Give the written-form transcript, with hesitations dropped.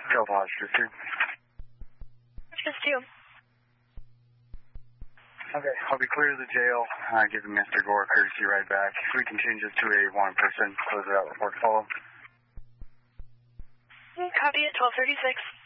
Jail Hodge 2. Just 2. Okay, I'll be clear to the jail. Giving Mr. Gore a courtesy ride back. If we can change it to a one person, close it out, report follow. Copy at 1236.